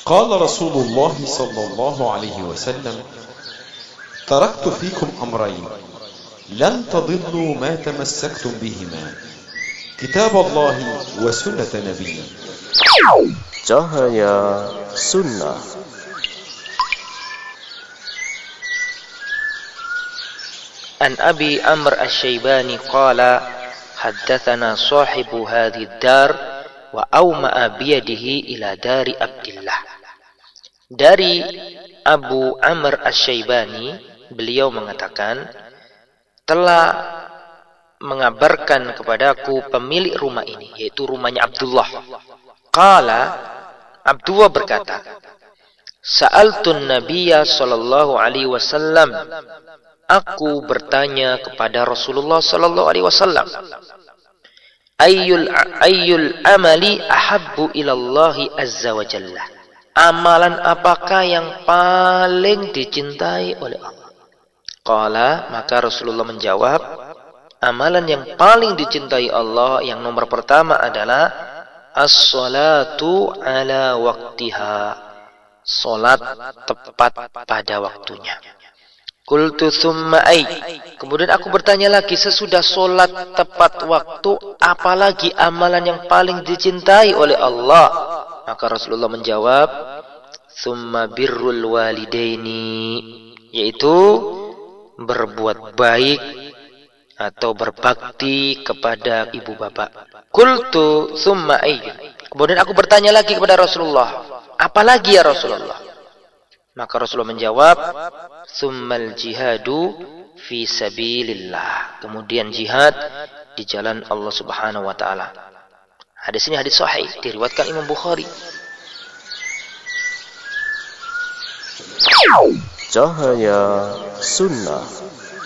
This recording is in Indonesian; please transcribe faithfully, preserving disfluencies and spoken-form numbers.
قال رسول الله صلى الله عليه وسلم: تركت فيكم أمرين لن تضلوا ما تمسكتم بهما، كتاب الله وسنة نبيه. Cahaya Sunnah. An Abi Amr Asy-Syaibani qala haddatsana sahibu hadhihi dar wa awma'a biyadihi ila dari Abdillah. Dari Abu Amr Asy-Syaibani, beliau mengatakan, telah mengabarkan kepadaku pemilik rumah ini, yaitu rumahnya Abdullah. Qala, Abdullah berkata, Sa'altun Nabiyya sallallahu alaihi wasallam, aku bertanya kepada Rasulullah sallallahu alaihi wasallam, ayyul ayyul amali ahabbu ilallahi azza wa jalla, amalan apakah yang paling dicintai oleh Allah? Qala, maka Rasulullah menjawab, amalan yang paling dicintai Allah yang nomor pertama adalah as-salatu ala waqtiha, salat tepat pada waktunya. Qultu tsumma ay, kemudian aku bertanya lagi, sesudah salat tepat waktu, apalagi amalan yang paling dicintai oleh Allah? Maka Rasulullah menjawab, tsumma birrul walidaini, yaitu berbuat baik atau berbakti kepada ibu bapak. Qultu tsumma ay, kemudian aku bertanya lagi kepada Rasulullah, apalagi ya Rasulullah? Maka Rasulullah menjawab, tsummal jihadu fi sabilillah, kemudian jihad di jalan Allah Subhanahu wa taala. Hadis ini hadis sahih, diriwayatkan Imam Bukhari. Cahaya Sunnah.